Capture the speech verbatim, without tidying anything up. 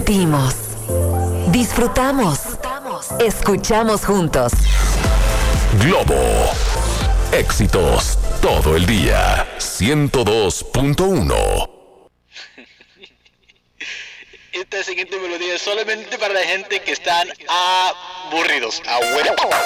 Sentimos, disfrutamos, escuchamos juntos. Globo. Éxitos todo el día. ciento dos punto uno. Esta siguiente melodía es solamente para la gente que están aburridos. Abuelo.